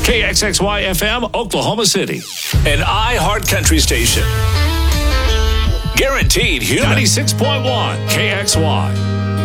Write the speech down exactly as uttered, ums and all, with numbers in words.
K X X Y F M, Oklahoma City. An iHeart Country station. Guaranteed human. ninety-six point one K X Y.